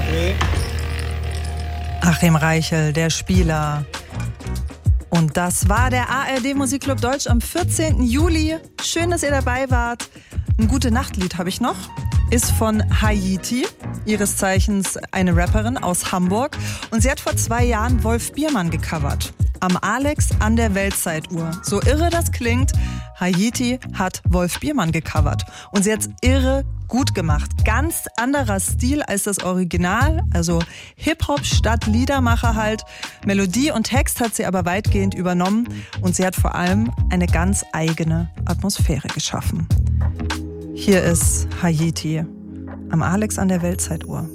Achim Reichel, der Spieler. Und das war der ARD Musikclub Deutsch am 14. Juli. Schön, dass ihr dabei wart. Ein Gute-Nacht-Lied habe ich noch. Ist von Haiti, ihres Zeichens eine Rapperin aus Hamburg. Und sie hat vor 2 Jahren Wolf Biermann gecovert. Am Alex an der Weltzeituhr. So irre das klingt, Haiti hat Wolf Biermann gecovert. Und sie hat's irre gut gemacht. Ganz anderer Stil als das Original. Also Hip-Hop statt Liedermacher halt. Melodie und Text hat sie aber weitgehend übernommen. Und sie hat vor allem eine ganz eigene Atmosphäre geschaffen. Hier ist Haiti am Alex an der Weltzeituhr.